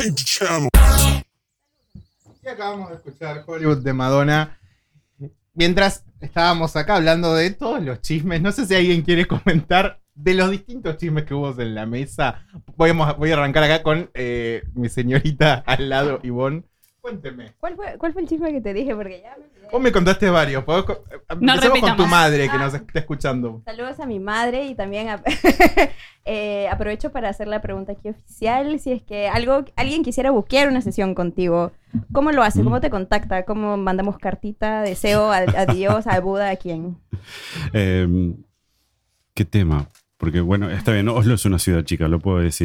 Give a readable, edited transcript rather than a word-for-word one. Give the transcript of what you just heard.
Y acabamos de escuchar Hollywood de Madonna. Mientras estábamos acá hablando de todos los chismes, no sé si alguien quiere comentar de los distintos chismes que hubo en la mesa. Voy a arrancar acá con mi señorita al lado, Ivonne. Cuénteme. ¿Cuál fue el chisme que te dije? Porque ya me olvidé. Vos me contaste varios. Empecemos con tu madre que nos está escuchando. Saludos a mi madre y también aprovecho para hacer la pregunta aquí oficial. Si es que alguien quisiera buquear una sesión contigo, ¿cómo lo hace? ¿Cómo te contacta? ¿Cómo mandamos cartita, deseo a Dios, a Buda, a quién? ¿Qué tema? Porque bueno, está bien, Oslo es una ciudad chica, lo puedo decir.